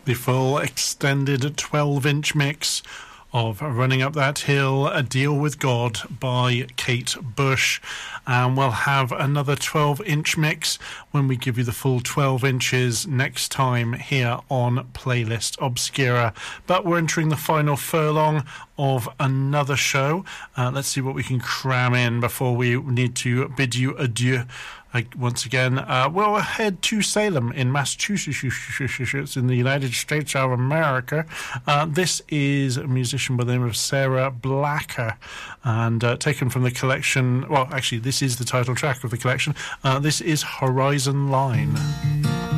the full extended 12-inch mix of Running Up That Hill, A Deal With God by Kate Bush. And we'll have another 12-inch mix when we give you the full 12 inches next time here on Playlist Obscura. But we're entering the final furlong of another show. Let's see what we can cram in before we need to bid you adieu. Once again, we'll head to Salem in Massachusetts in the United States of America. This is a musician by the name of Sarah Blacker, and taken from the collection, well, actually, this is the title track of the collection. This is Horizon Line.